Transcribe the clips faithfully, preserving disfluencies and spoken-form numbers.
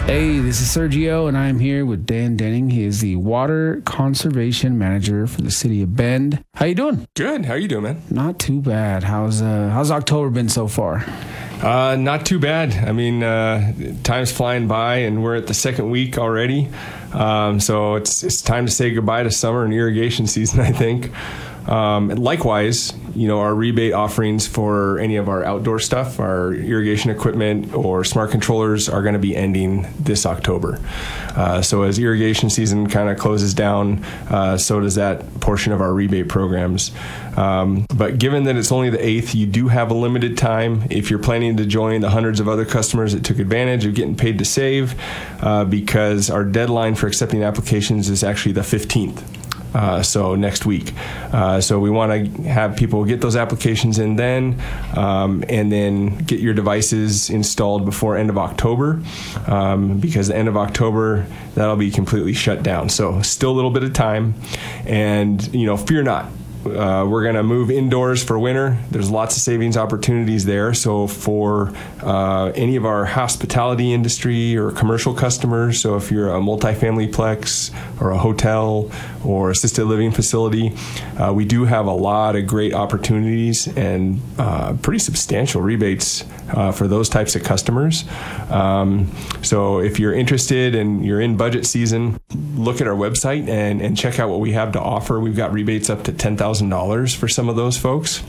Hey, this is Sergio, and I'm here with Dan Denning. He is the Water Conservation Manager for the City of Bend. How you doing? Good. How you doing, man? Not too bad. How's uh, how's October been so far? Uh, not too bad. I mean, uh, time's flying by, and we're at the second week already. Um, so it's it's time to say goodbye to summer and irrigation season, I think. Um, and likewise, you know, our rebate offerings for any of our outdoor stuff, our irrigation equipment or smart controllers are going to be ending this October. Uh, so as irrigation season kind of closes down, uh, so does that portion of our rebate programs. Um, but given that it's only the eighth, you do have a limited time. If you're planning to join the hundreds of other customers that took advantage of getting paid to save, uh, because our deadline for accepting applications is actually the fifteenth. Uh, so next week. Uh, so we want to have people get those applications in then, um, and then get your devices installed before end of October, um, because the end of October, that'll be completely shut down. So still a little bit of time, and you know, fear not. Uh, we're going to move indoors for winter. There's lots of savings opportunities there. So for uh, any of our hospitality industry or commercial customers, so if you're a multifamily plex or a hotel or assisted living facility, uh, we do have a lot of great opportunities and uh, pretty substantial rebates uh, for those types of customers. Um, so if you're interested and you're in budget season, look at our website and, and check out what we have to offer. We've got rebates up to ten thousand dollars for some of those folks.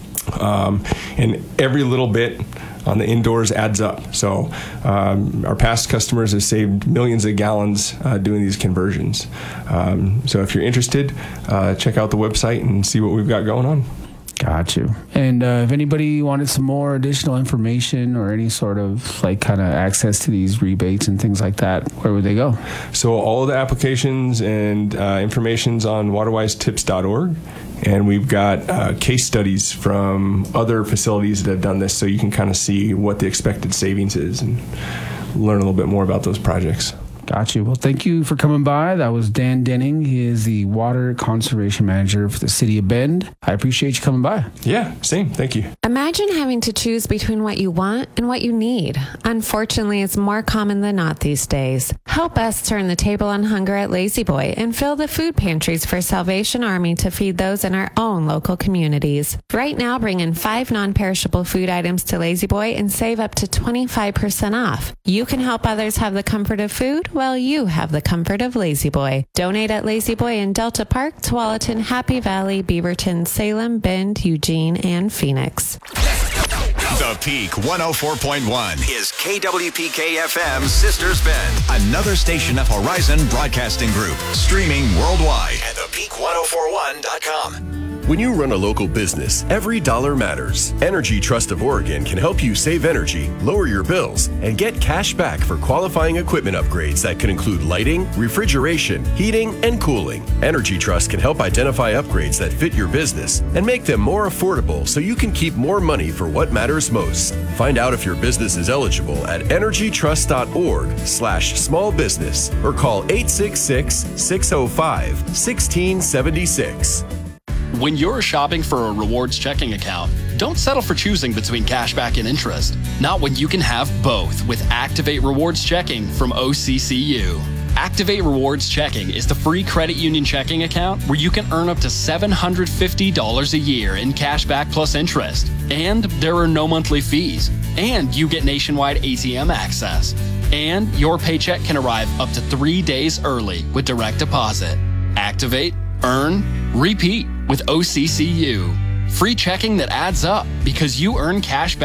Um, and every little bit on the indoors adds up. So um, our past customers have saved millions of gallons uh, doing these conversions. Um, so if you're interested, uh, check out the website and see what we've got going on. Got you. And uh, if anybody wanted some more additional information or any sort of like kind of access to these rebates and things like that, where would they go? So all of the applications and uh, information's on waterwise tips dot org. And we've got uh, case studies from other facilities that have done this, so you can kind of see what the expected savings is and learn a little bit more about those projects. Got you. Well, thank you for coming by. That was Dan Denning. He is the Water Conservation Manager for the City of Bend. I appreciate you coming by. Yeah, same. Thank you. Imagine having to choose between what you want and what you need. Unfortunately, it's more common than not these days. Help us turn the table on hunger at Lazy Boy and fill the food pantries for Salvation Army to feed those in our own local communities. Right now, bring in five non-perishable food items to Lazy Boy and save up to twenty-five percent off. You can help others have the comfort of food. Well, you have the comfort of Lazy Boy. Donate at Lazy Boy in Delta Park, Tualatin, Happy Valley, Beaverton, Salem, Bend, Eugene, and Phoenix. The Peak one oh four point one is K W P K F M's Sisters Bend, another station of Horizon Broadcasting Group, streaming worldwide at the peak ten forty-one dot com. When you run a local business, every dollar matters. Energy Trust of Oregon can help you save energy, lower your bills, and get cash back for qualifying equipment upgrades that could include lighting, refrigeration, heating, and cooling. Energy Trust can help identify upgrades that fit your business and make them more affordable so you can keep more money for what matters most. Find out if your business is eligible at energy trust dot org slash small business or call eight six six, six oh five, one six seven six. When you're shopping for a rewards checking account, don't settle for choosing between cashback and interest. Not when you can have both with Activate Rewards Checking from O C C U. Activate Rewards Checking is the free credit union checking account where you can earn up to seven hundred fifty dollars a year in cashback plus interest. And there are no monthly fees. And you get nationwide A T M access. And your paycheck can arrive up to three days early with direct deposit. Activate, earn, repeat with O C C U. Free checking that adds up because you earn cash back